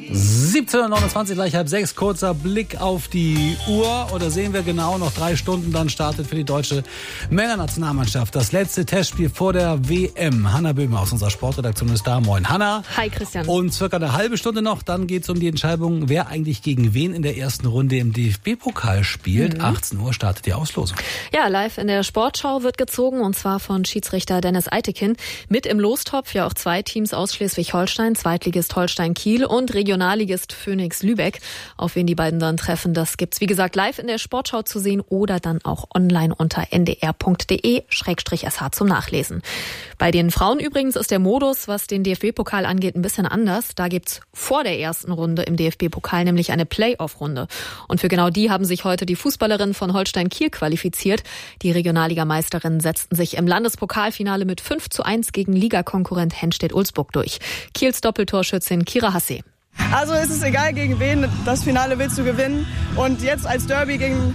17:29 gleich 5:30, kurzer Blick auf die Uhr. Oder sehen wir genau, noch 3 Stunden, dann startet für die deutsche Männernationalmannschaft das letzte Testspiel vor der WM. Hanna Böhmer aus unserer Sportredaktion ist da. Moin Hanna. Hi Christian. Und circa eine halbe Stunde noch, dann geht es um die Entscheidung, wer eigentlich gegen wen in der ersten Runde im DFB-Pokal spielt. 18 Uhr startet die Auslosung. Ja, live in der Sportschau wird gezogen, und zwar von Schiedsrichter Dennis Eitekin. Mit im Lostopf ja auch 2 Teams aus Schleswig-Holstein, Zweitligist Holstein Kiel und Regionalligist Phoenix Lübeck. Auf wen die beiden dann treffen, das gibt's wie gesagt live in der Sportschau zu sehen oder dann auch online unter ndr.de/sh zum Nachlesen. Bei den Frauen übrigens ist der Modus, was den DFB-Pokal angeht, ein bisschen anders. Da gibt's vor der ersten Runde im DFB-Pokal nämlich eine Playoff-Runde. Und für genau die haben sich heute die Fußballerinnen von Holstein Kiel qualifiziert. Die Regionalligameisterinnen setzten sich im Landespokalfinale mit 5:1 gegen Ligakonkurrent Henstedt-Ulzburg durch. Kiels Doppeltorschützin Kira Hasse. Also es ist egal gegen wen, das Finale willst du gewinnen. Und jetzt als Derby gegen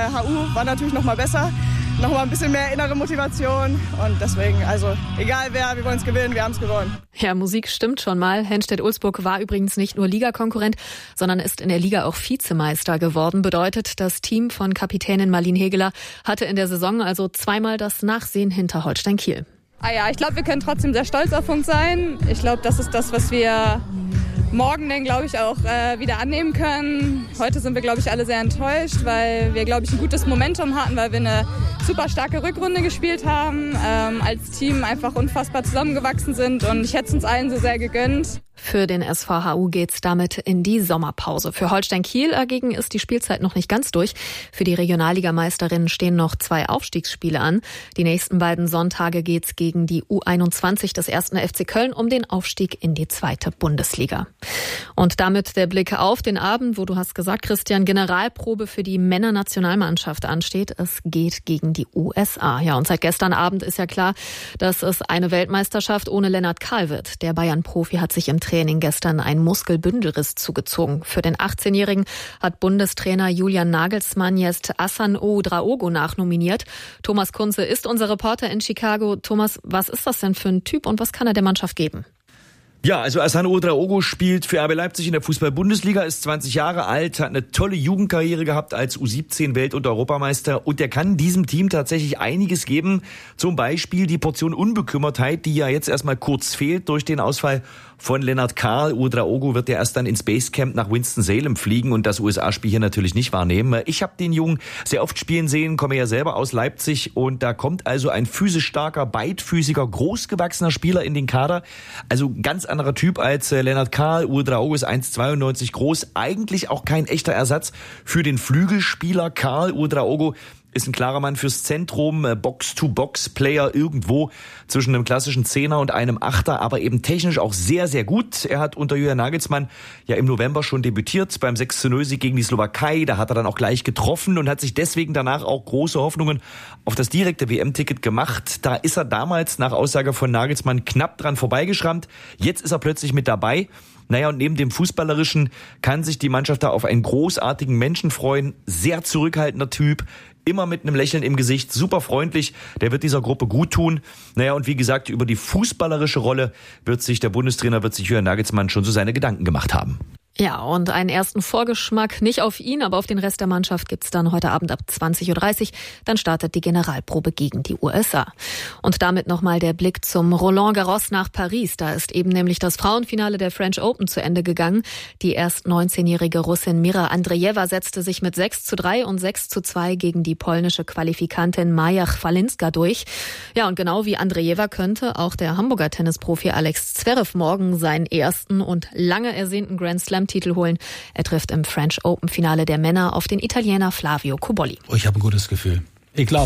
HU war natürlich noch mal besser. Noch mal ein bisschen mehr innere Motivation. Und deswegen, also egal wer, wir wollen es gewinnen, wir haben es gewonnen. Ja, Musik stimmt schon mal. Henstedt-Ulzburg war übrigens nicht nur Ligakonkurrent, sondern ist in der Liga auch Vizemeister geworden. Bedeutet, das Team von Kapitänin Marlene Hegeler hatte in der Saison also zweimal das Nachsehen hinter Holstein Kiel. Ja, ich glaube, wir können trotzdem sehr stolz auf uns sein. Ich glaube, das ist das, was wir morgen dann, glaube ich, auch wieder annehmen können. Heute sind wir, glaube ich, alle sehr enttäuscht, weil wir, glaube ich, ein gutes Momentum hatten, weil wir eine super starke Rückrunde gespielt haben, als Team einfach unfassbar zusammengewachsen sind, und ich hätte es uns allen so sehr gegönnt. Für den SVHU geht's damit in die Sommerpause. Für Holstein Kiel dagegen ist die Spielzeit noch nicht ganz durch. Für die Regionalligameisterinnen stehen noch 2 Aufstiegsspiele an. Die nächsten beiden Sonntage geht's gegen die U21 des 1. FC Köln um den Aufstieg in die 2. Bundesliga. Und damit der Blick auf den Abend, wo du hast gesagt, Christian, Generalprobe für die Männernationalmannschaft ansteht. Es geht gegen die USA. Ja, und seit gestern Abend ist ja klar, dass es eine Weltmeisterschaft ohne Lennart Kahl wird. Der Bayern-Profi hat sich im Training gestern einen Muskelbündelriss zugezogen. Für den 18-Jährigen hat Bundestrainer Julian Nagelsmann jetzt Asano Draogo nachnominiert. Thomas Kunze ist unser Reporter in Chicago. Thomas, was ist das denn für ein Typ und was kann er der Mannschaft geben? Ja, also Asano Draogo spielt für RB Leipzig in der Fußball-Bundesliga, ist 20 Jahre alt, hat eine tolle Jugendkarriere gehabt als U17-Welt- und Europameister, und er kann diesem Team tatsächlich einiges geben. Zum Beispiel die Portion Unbekümmertheit, die ja jetzt erstmal kurz fehlt durch den Ausfall von Lennart Kahl. Draogo wird ja erst dann ins Basecamp nach Winston-Salem fliegen und das USA-Spiel hier natürlich nicht wahrnehmen. Ich habe den Jungen sehr oft spielen sehen, komme ja selber aus Leipzig, und da kommt also ein physisch starker, beidfüßiger, großgewachsener Spieler in den Kader. Also ganz anderer Typ als Lennart Kahl. Draogo ist 1,92 groß, eigentlich auch kein echter Ersatz für den Flügelspieler Kahl. Draogo ist ein klarer Mann fürs Zentrum, Box-to-Box-Player irgendwo zwischen einem klassischen Zehner und einem Achter, aber eben technisch auch sehr, sehr gut. Er hat unter Julian Nagelsmann ja im November schon debütiert beim 6:0-Sieg gegen die Slowakei. Da hat er dann auch gleich getroffen und hat sich deswegen danach auch große Hoffnungen auf das direkte WM-Ticket gemacht. Da ist er damals nach Aussage von Nagelsmann knapp dran vorbeigeschrammt. Jetzt ist er plötzlich mit dabei. Naja, und neben dem Fußballerischen kann sich die Mannschaft da auf einen großartigen Menschen freuen. Sehr zurückhaltender Typ, immer mit einem Lächeln im Gesicht, super freundlich. Der wird dieser Gruppe gut tun. Naja, und wie gesagt, über die fußballerische Rolle wird sich Julian Nagelsmann schon so seine Gedanken gemacht haben. Ja, und einen ersten Vorgeschmack, nicht auf ihn, aber auf den Rest der Mannschaft gibt's dann heute Abend ab 20:30 Uhr. Dann startet die Generalprobe gegen die USA. Und damit nochmal der Blick zum Roland Garros nach Paris. Da ist eben nämlich das Frauenfinale der French Open zu Ende gegangen. Die erst 19-jährige Russin Mira Andrejewa setzte sich mit 6:3 und 6:2 gegen die polnische Qualifikantin Maja Chwalinska durch. Ja, und genau wie Andrejewa könnte auch der Hamburger Tennisprofi Alex Zverev morgen seinen ersten und lange ersehnten Grand Slam Titel holen. Er trifft im French Open Finale der Männer auf den Italiener Flavio Cobolli. Ich habe ein gutes Gefühl. Ich glaube,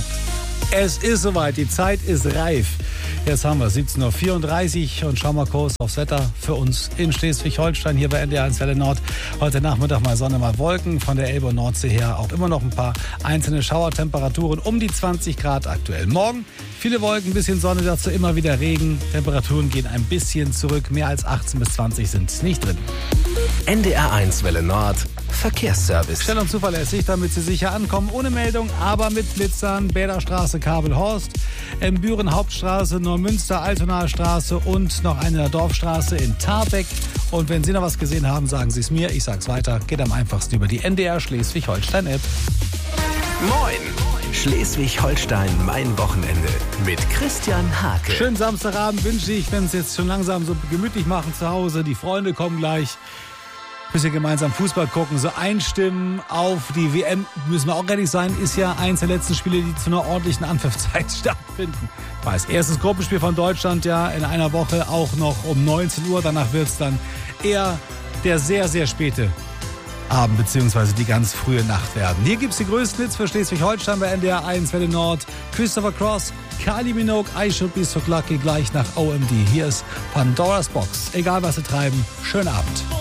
es ist soweit. Die Zeit ist reif. Jetzt haben wir 17:34 Uhr und schauen mal kurz aufs Wetter für uns in Schleswig-Holstein, hier bei NDR1 Welle Nord. Heute Nachmittag mal Sonne, mal Wolken. Von der Elbe und Nordsee her auch immer noch ein paar einzelne Schauertemperaturen um die 20 Grad aktuell. Morgen viele Wolken, ein bisschen Sonne, dazu immer wieder Regen. Temperaturen gehen ein bisschen zurück. Mehr als 18 bis 20 sind nicht drin. NDR1 Welle Nord Verkehrsservice. Schnell und zuverlässig, damit Sie sicher ankommen. Ohne Meldung, aber mit Blitzern. Bäderstraße, Kabelhorst. Büren Hauptstraße, Neumünster, Altonaer Straße und noch eine Dorfstraße in Tarbeck. Und wenn Sie noch was gesehen haben, sagen Sie es mir. Ich sag's weiter. Geht am einfachsten über die NDR Schleswig-Holstein-App. Moin! Schleswig-Holstein, mein Wochenende mit Christian Hake. Schönen Samstagabend wünsche ich, wenn Sie es jetzt schon langsam so gemütlich machen zu Hause. Die Freunde kommen gleich. Bisschen gemeinsam Fußball gucken, so einstimmen auf die WM. Müssen wir auch ehrlich sein, ist ja eins der letzten Spiele, die zu einer ordentlichen Anpfiffzeit stattfinden. Weiß, erstes Gruppenspiel von Deutschland ja in einer Woche auch noch um 19 Uhr. Danach wird es dann eher der sehr, sehr späte Abend bzw. die ganz frühe Nacht werden. Hier gibt es die größten Hits für Schleswig-Holstein bei NDR 1 Welle Nord. Christopher Cross, Kylie Minogue, I Should Be So Lucky gleich nach OMD. Hier ist Pandora's Box. Egal was Sie treiben, schönen Abend.